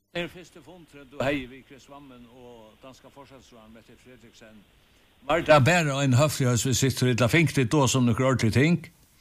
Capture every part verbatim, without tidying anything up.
Det är första fundet du hej vi Chris Wammen och danska forsvarsrådgivaren Mette Fredriksen. Var det bara en höflighetsvisit till det fick det då som några ordentligt ting?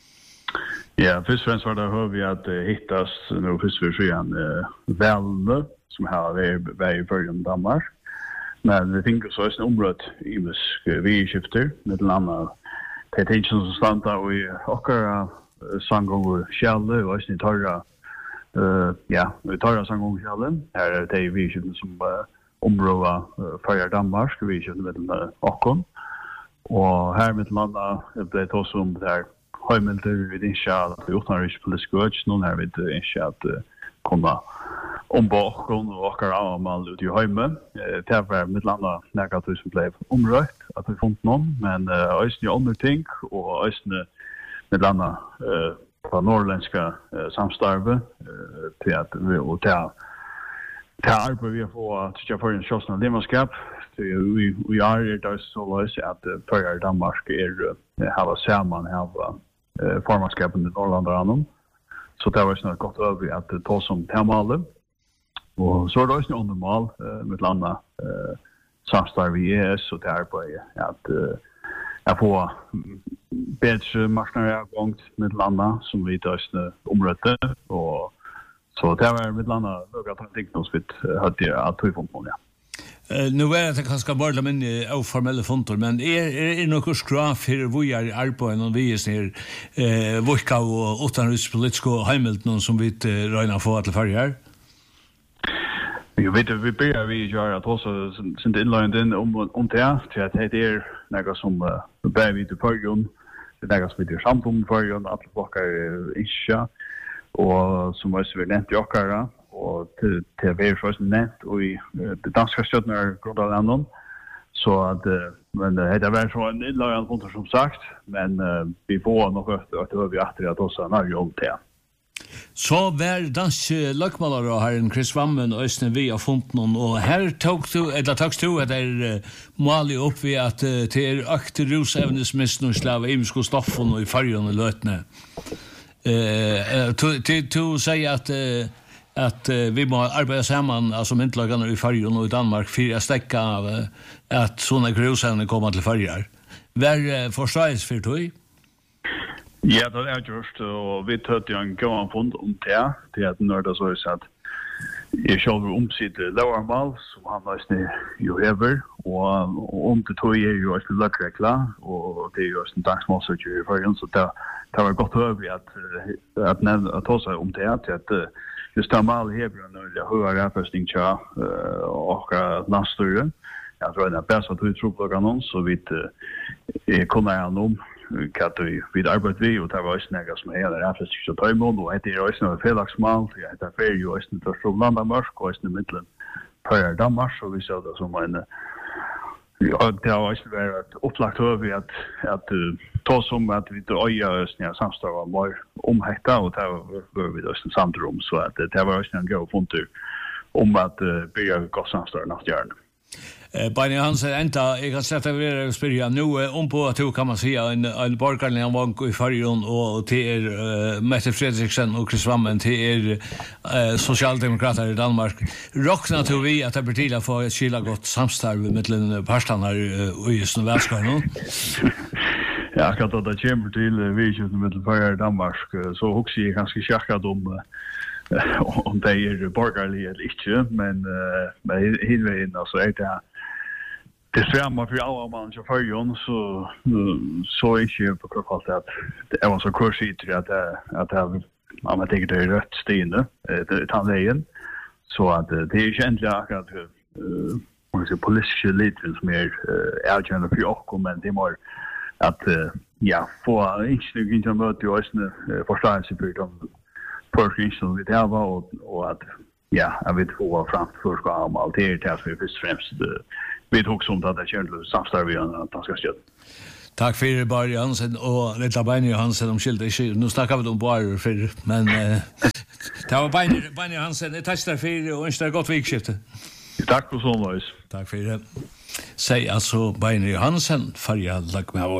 Ja, först och främst var det hör vi att uh, hittas nu först för sig en uh, Välne som har varit i början Danmark. Men det finns så ett område i musk vi-skifter med en annan det som stannar i åkara sangångar kjälle och i torra uh, ja, i torra sangångar kjälle. Här är det vi-skifter som uh, områda uh, för Danmark vi-skifter med uh, åkon. Och här med en annan blev det också om det här höjmilder vid inskjall att vi utanriks politisk gudge. Någon här vid inskjall att uh, kunna om bakgrund och åker av mal ut i höjme. Det var med landa negativt som blev omrökt att vi funnit någon. Men östning uh, andra ting och östning med landa uh, på norrländska uh, samstarve uh, till att vi och ta ta arbete vi får att jag för en självständig ledarskap. Vi vi är det så lös att för Danmark är ha samman ha formannskapet i Norrland. Så det var snart gott över att ta som temale. Och så är det också undermål uh, med landa uh, samstarv i E S och det här på att uh, jag får bättre marknadsavgång med landa som vi tar uh, område och så det var med landa några tänkte oss vid hade att vi fått någon ja. Uh, nu är det kanske bara men uh, formella fonter men är är, är något skraf för vi är arbeten och vi är ser eh uh, vilka och utanrikspolitiska hemligt som vi uh, räknar få att förgär. Jag vet att vi börjar vi gör att också sen inlånat om om det till att det är något som uh, börjar vi till förgrund. Det är något som vi gör samtum förgrund att plocka isha och som också vi nämnt jokara och till till vi först nämnt och i det danska stödnar grundlandet så att uh, men det är väl så en inlånad punkt som sagt men uh, vi får nog att att vi åter att också när ju om det. Så var dansk lökmalare här en Chris Wammen och Östen vi har funnit någon och här tog du eller tog du att det är målig upp vi att det är akterusevnesmissn och slava imsko stoffen och i färgen och lötne. Eh till till säga att att vi måste arbeta samman alltså myntlagarna i färgen och i Danmark för att stäcka av att såna grusevne kommer till färger. Var förstås för dig? Ja, det är just och vi tar ju en gång fond om det till att när det så är så att jag själv omsitt lowermal som han nästan ju över och om det tog är ju också lucka klar och det är ju en dagsmål ju för så det det var gott över att att när att ta sig om det att just normal hebron när jag hör rapportering cha och nästan jag tror det är bäst att vi tror på kanon så vitt är kommer om att vi vid arbete vi och det var ju några som är där efter så tar imod och det är ju en felaktsmål det är för ju är det för landa mark och i mitten för Danmark så vi så det som en ja det har ju varit upplagt över att att ta som att vi då gör snä samstarva var omhäkta och det var vi då i samt rum så att det var ju en gå funtur om att bygga gott samstarva nästa år. Eh Benny Hansen ända jag kan sätta över spyrja nu om på att kan man säga en en borgarlig vank i färjan och till uh, Mette Fredriksen och Chris Wammen till er uh, socialdemokrater i Danmark. Rockna tror vi att det blir till att få ett skilla gott samstarv mellan parterna och just nu världskarna. Ja, jag kan ta det chamber till vi just mellan för Danmark så också är ganska schackat om om det är borgerlig eller inte men uh, men hinvägen alltså är det det svärmar för alla man så för Jon så så är ju på kvart att det var så kursigt att att att man man tänker det är rätt stene det tar vägen så att det är egentligen att man ska politiska ledning som är urgent för och men det är att ja få inte inte möta oss förståelse för de förskrift som vi har och och att ja jag vet få fram för ska ha allt det är för först främst vi tog som att det kändes samstarv vi att han ska stöd. Tack för det Barry Hansen och Lilla Benny Hansen om skilda nu snackar vi om Barry för men det var Benny Benny Hansen det tackar för och önskar gott vikskifte. Tack och så mycket. Tack för det. Säg alltså Benny Hansen för jag lag med vår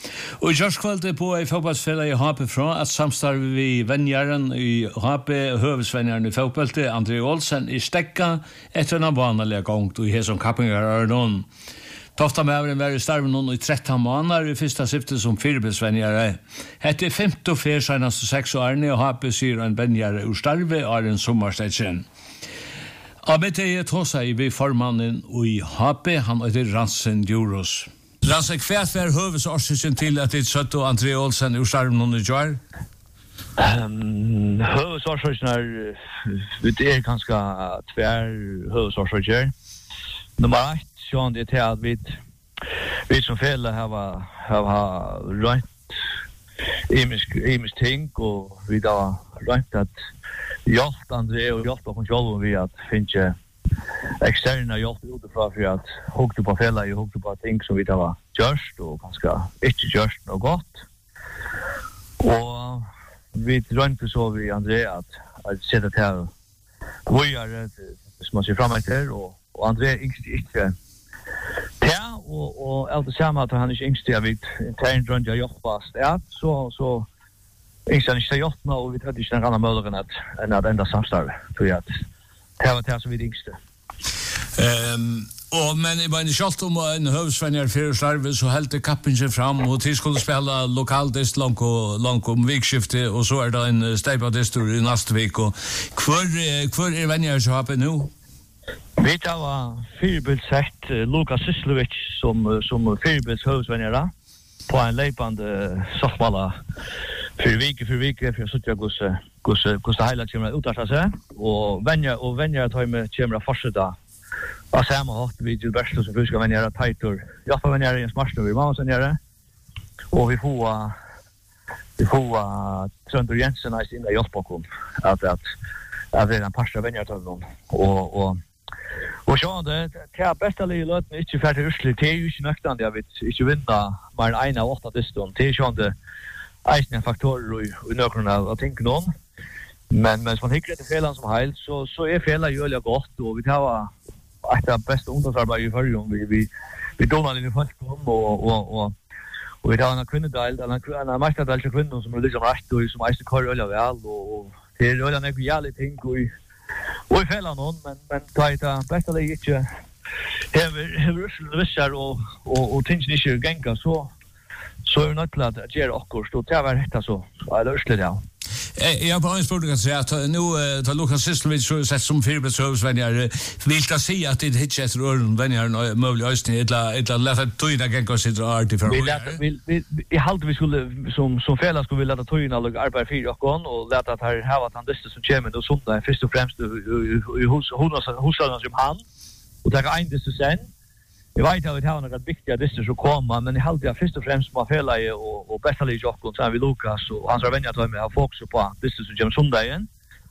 Og i kjørskvalget på ei fotballsfella i H P fra at samstarve vi vennjæren i H P, høvesvennjæren i fotballet, André Olsen, i stekka etter en vanlig gang i hesson kappingar er noen. Tofta med var i starven noen i tretton måneder i første sifte som firebelsvennjære. Hette er femte og fer senast seks årene, og H P syr en vennjære ur starve og en sommerstedsen. Av mitt er tåsa i vi formannen i H P, han heter Ransen Djuros. Ransen, hva er høvesårsøkken til at det søtte og André Olsen ur starven noen i kjær? Um, høvesårsøkken er, det er ganske tver høvesårsøkker. Nummer ett, sånn det er til at vi, vi som fele har, har rønt imisk, imisk ting, og vi da rønt at hjelp André og hjelp på kontrollen vi at finne eksterne hjelp utifra for at hugte på fele, jeg hugte på ting som vi da var gjørst, og ganske ikke gjørst noe godt. Og vi rønte så vi André at, at sette til vi er som man ser frem etter, og, og André yngste ikke til, og, og alt det samme at han ikke yngste jeg vet internt rundt jeg hjelpes ja, så, så yngste han ikke til hjelpene, og vi hadde ikke en annen mulighet enn at enda samstarve, tror jeg at det var til som vi yngste. Um, og men i bare kjalt om en høvsvenner fyrir starve så heldte kappen seg fram og til skulle spille lokaldist langt lang om vikskiftet og så er det en steipadistor i neste vik og hvor, hvor er venner som har på nå? Vi tar var firebildsett Lukas Syslovic som, som firebilds høvsvenner på en leipande softballa för vecka för vecka för så jag går så går så går så hela tiden utarta sig och vänja och vänja att ha med kamera fortsätta. Och så har man haft vi till bästa så ska vänja att tighter. Jag får vänja i en smart vi måste sen göra. Och vi får vi får Tröntor Jensen i in i Josbakom att att att det är en pasta vänja till dem och och och så det är bästa livet inte färdigt ursligt det är ju inte nöktan jag vet inte vinna men en av åtta diston det är ju inte eisne faktorer i nøkron av ting någon. Men men man hikker etter felan som heil, så så er fela jølig godt, og vi tar et av beste ungdomsarbeid i førre vi vi vi donar inn i folk om og og og og vi tar en kvinnedel, en en mesterdel til kvinnen som er liksom rett og som eisne kvar øl vel og det er øl en jævlig ting og i og i fela noen, men men ta et beste det ikke hever hever vissar og og og ting ikke genka så så er nødt til at gjøre akkurat, og det var rett så, så er det ørselig, ja. Jeg har bare en spørsmål til at nå tar Lukas Syslovic sett som firebildsøvesvenner, vil det si at det ikke etter øren venner mulig østning, eller lette tøyene genka sitt og artig for å Jeg halte vi skulle, som, som fela skulle vi lette tøyene og arbeide fire okkon, og lette at her hava at han diste som kommer og sundet, først og fremst i hosene som han, og takk en diste sen, Jeg vet at vi har noen viktige dister som kommer, men jeg halte jeg først og fremst med Felaie og, og Bestalie Jokkon, så er vi Lukas og hans venner til å ha fokus på dister som kommer sundagen.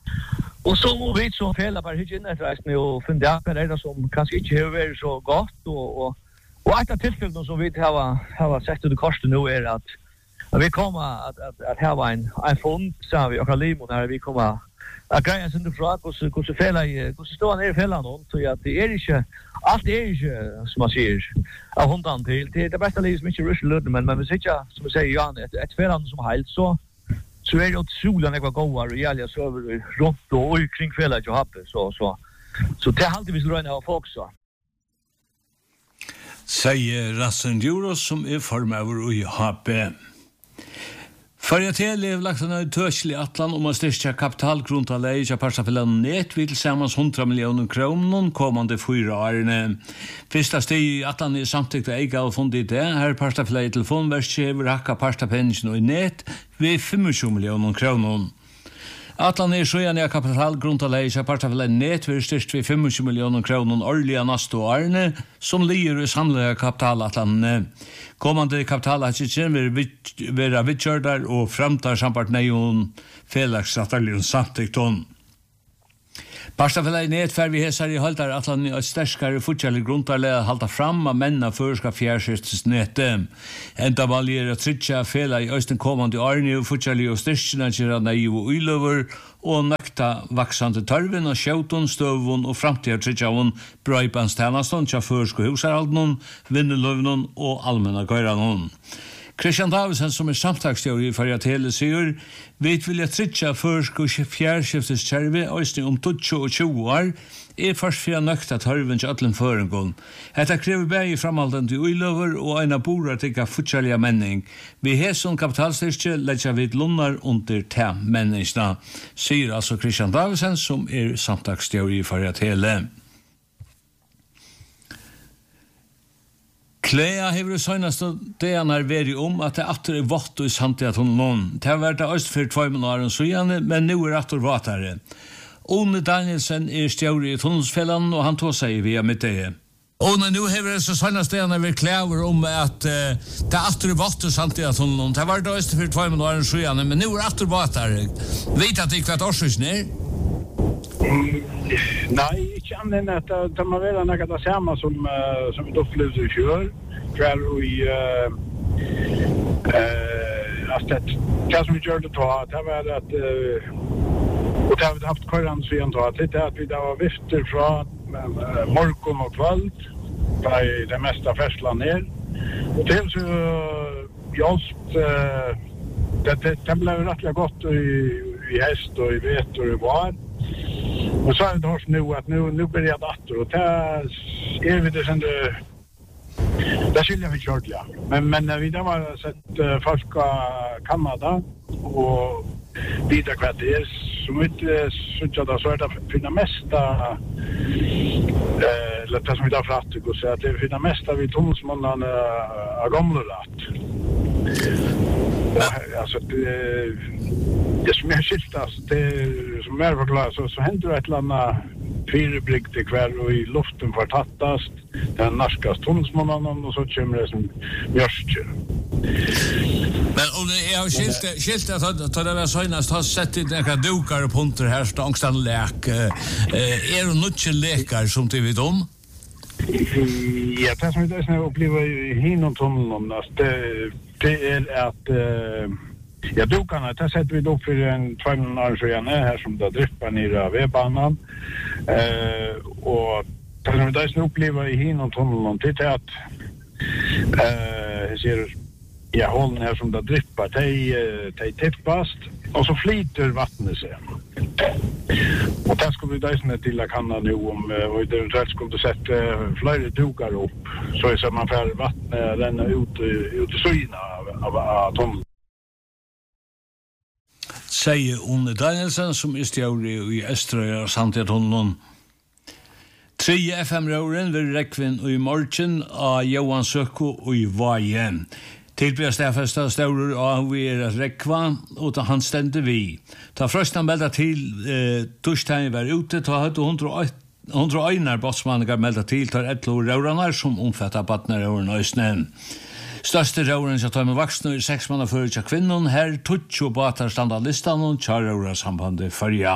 Og så må vi som Fela bare hytte inn etter reisene og finne det hva det som kanskje ikke har vært så godt. Og, og, og et av tilfellene som vi har, har sett under korset nå er at, at vi kommer at, at, at her var en, en fond, sa vi, akkurat Limon her, vi kommer att greja sin fra hur så fela hur så står han i fela någon så att det är inte allt är inte som man säger av hundan till det det bästa livet som inte rush lud men men vi säger som vi säger Jan ett ett fela som helt så så är det otroligt att gå och reella så runt och kring fela jag har så så så det har alltid vi skulle röna folk så säger Rassen Djuros som är formöver i H P. For jeg til er lagt en tøslig atlan om å styrke kapitalgruntallet i Parstafellene net vil sammans hundra millioner kroner kommande fyra årene. Fyrsta stig i atlan er samtidig eiga og fundet i det. Her Parstafellene i telefonverset vil rakka Parstapension i net ved tjugofem millioner kroner. Atlan er sjøen i kapitalgruntallet i Parstafellene net vil styrke ved tjugofem millioner kroner årlige neste årene som ligger i samlede kapitalatlanene. Kommande kapitalatjitjen vil være vidkjørdar og framtar samt neion felagsrattarlion samtikton. Parstafellene netfær vi hesar i haltar atlan i sterskare futjallig gruntarlega halta fram av menna førska fjærskiftes nete. Enda valjer at tritja fela i østen kommande årene og futjallig og styrkina kjera neiv og uiløver og nøkta vaksande tørven og sjauton, støvun og framtida tritjavun brøybanstænaston tja førsko husaraldnon, vinneløvnon og allmenna gøyranon. Christian Davidsen, som er samtaksstjóri i Farja Tele, sier vi vilja trytja førsk og fjærskiftes kjerve, òsne om tjúgu og tjúgu år, er først for nøkt at hørven til øtlen føringon. Hetta krever bæg i framhaldende uiløver og eina borar tikka futsalja menning. Vi hæsson kapitalstyrke letja vid lunnar under ta menningsna, sier altså Christian Davidsen, som er samtaksstjóri i Farja Tele. Klea hever søgnaste degene er veri om at det atter er vått og i samtidig tunnelån. Det har vært øst for tvøymen åren søgjane, men nå er atter vattare. One Danielsen er stjåri i tunnelsfellan, og han tog seg via mitt det. One, nå hever så søgnaste degene er klever om at uh, det atter er vått og samtidig tunnelån. Det har vært øst for tvøymen åren søgjane, men nå er atter vattare. Vet at det ikke vært årsøysen her? Nei, ikke annet enn at det må være noe det samme som, uh, som vi opplevde i fjør. Hver og i... Uh, uh, altså, det, det som vi gjør det til, det var at... Uh, og det har vi haft køyrande siden til, det er at vi da var vifter fra uh, morgen og kveld, da er det meste av ferselen her. Og det er så hjelpt... Uh, det, det, det ble rettelig godt i, i hest og i vet og i var. Och så är det hörs nu att nu nu börjar det åter och det är vi det sen det det skiljer vi klart ja. Men men vi där var sett uh, folk Kanada och vidare kvart det är så mycket så att så är det finna mesta eh eller det som vi där fratt och så att det finna mesta vi tonårsmannen av gamla rätt. Alltså det det som är skilt alltså det som är förklarat så så händer det ett landa fyrebrygg till kväll och i luften förtattast den narskas tonårsmannen och så kommer det som mjörster. Men om det är skilt skilt att ta det var senast har sett det några dukar och punkter här stangstan lek är det något lekar som du vet om? Ja, det som vi där upplever i hinon tunneln det det är att uh, ja, dukarna, det sätter vi då för en tvåmån år sedan här som där drippar ner av vägbanan. Uh, och det som vi där upplever i hinon tunneln det är att uh, jag ser ja, hålen här som där drippar, de, de tippast och så flyter vattnet sig. Och där ska vi där till att kanna nu om och det eventuellt skulle sätta flera dukar upp så är så man får vattnet ränna ut, ut i syna av, av tunneln. Säger One Danielsen som är stjåri i Öströja och samtidigt tunneln. Tre F M-råren vid Rekvin och i morgen av Johan Sökko och i Vajen. Tilbjørn Stafesta staurer og vi er at rekva, og da han stendte vi. Da frøstan melda til eh, torsdagen var ute, da hadde hundra øynar båtsmanninger melda til tar etlo raurannar som omfattar badnar over nøysnen. Største rauren som tar med vaksne i seks mann fyrir til kvinnen, her tutsi og batar standa listan og tjar raura sambandet fyrja.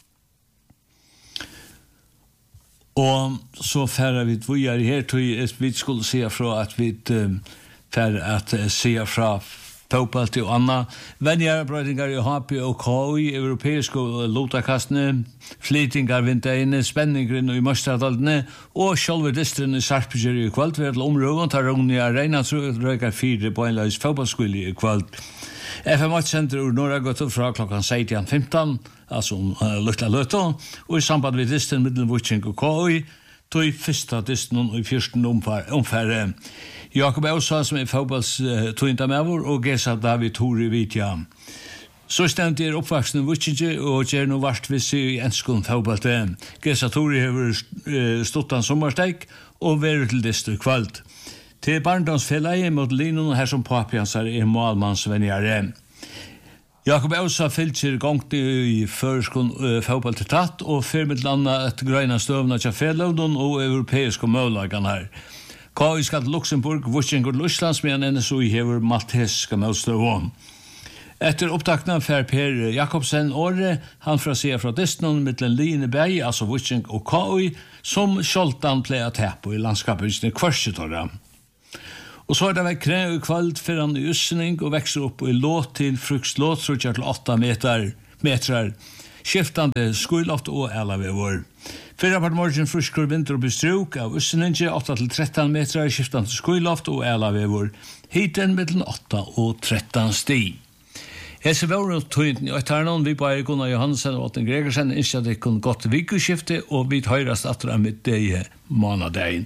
Og så færre vi dvujar her, tog vi skulle se fra at vi uh, för att uh, se fra fotboll till Anna. Vänjarbrödingar i H P och K I, europeiska lotakastene, flytingar vinterine, spenningren i Mørstadaldene, og sjølve distren i Sarpsborg i kveld, ved til områden, tar Rogni Arena, så røyker fire på en løs fotballskole i kveld. F M åtte-senter ur Norra gått fra klokkan seksten femton, altså om uh, Lutla Løtta, og i samband med distren Middelvutsing og K I, tog i første distren og i fyrsten omfære. Jakob Ausa, som er fotballstøynda med vår, og Gesa David Tore Vitja. Så stemt er oppvaksne Vutsingje, og gjør noe vart vi ser i enskån fotballte. Gesa Tore har stått an sommersteik, og vært til distru kvalt. Til barndomsfellet mot Linon, her som papiansar er målmannsvenjare. Jakob Ausa fylkjer gongt i førskån uh, fotball til tatt, og fyr med landa et grøyna støvna til Fjellovdon og europeiske mållagan her. K I skal til Luxemburg, Vutsing og Lusslands, men N S O I hever malteska målstøvån. Etter opptakna fer Per Jakobsen åre, han fra sida fra Distnon, mittlen Lineberg, altså Vutsing og K I, som Kjoltan pleier tepo i landskapet i Kvarsetorra. Og så er det vært kre i kveld for han i ussning og vekser opp i låt til frukslåt, tror jeg til åtta meter, metrar, skiftande skuiloft og elavevor. Fyra part morgen fruskur vinter og bestruk av Usseninge åtta til tretton meter skiftan til skuiloft og Ælavevor hiten mellom åtta og tretton sti. Hese våren tøyden i Øytarnon, vi bare Gunnar Johansen og Åtten Gregersen innskjad ikkon godt vikuskifte og vi høyrast atra mitt deg månadein.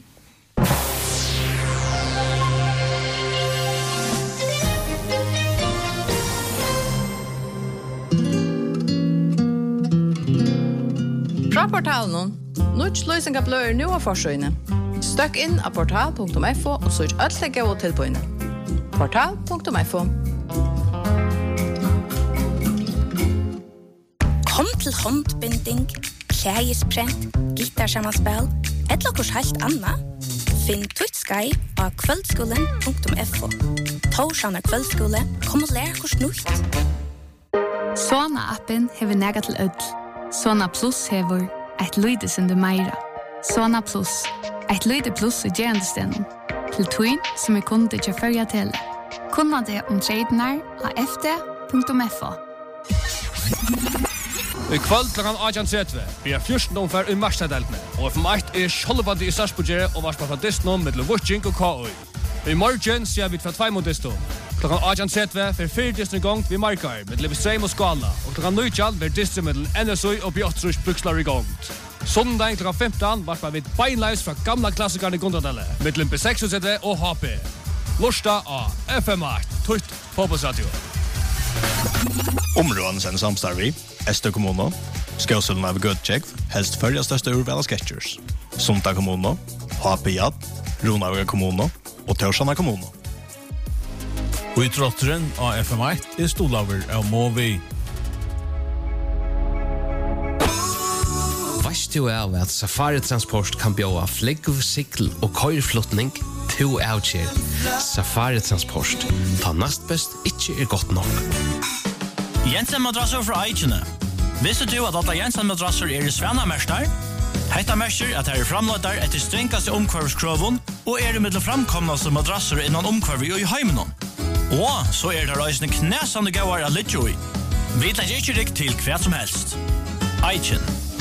Fra portalen, Nuts løysinga bløyer nu av forsøyne. Støkk inn av portal punktum f o og søk alt legge og tilbøyne. portal punktum f o. Kom til håndbinding, klægesprent, gitarsammanspel, et lakkurs helt anna. Finn tutt skai av kveldskolen punktum f o. Torsana kveldskole, kom og lær kurs nutt. Sona-appen hever nega til ødel. Sona Plus hever et lydesende meira. Sona Plus, et lyde plus i gjerandestenen. Til tøyn som er kunde til førja til. Kunna det om tradenar av f d punktum f o. I kvöld klokken atten tretti blir fjorten omfær i marsdadeltene, og F M eitt er skjoldbandi i Sarsbogere og varspa fra Disney mellom Vucing og K O I. I morgen ser vi fra tvei mot Disney. Klokken atten tretti for fire Disney gong vi markar med Levestrøm og Skala, og klokken nøytjall vil Disney mellom N S O og Bjottrus brukslar i gongt. Sondagen klokken femton varspa vi beinleis fra gamla klassikerne i Gondradelle, mellom B seks og H P. Lorsta av F M eitt, tutt fotballsradio. Områden sen samstarvi, Estö kommuno, Skåselen av Götchek, helst följa största urvala sketchers. Sunta kommuno, H P J, Ronaga kommuno og Torsana kommuno. Og i trotteren av F M eitt er stolaver av Movi. Veist du av at Safari Transport kan bjóa flegg, sikl og køyrflutning to avkjer. Safari Transport, ta nast best ikkje er godt nok. Jensen madrasser fra Eichene. Visste du at alle Jensen madrasser er i Svena-mestar? Hetta mestar at her er framløytar etter strengaste omkvarvskroven og er i middel framkomnaste madrasser innan omkvarvi og i heimenon. Og så er det reisende knæsande gauar av Lidjoi. Vi tar ikke rikk til hva som helst. Eichen.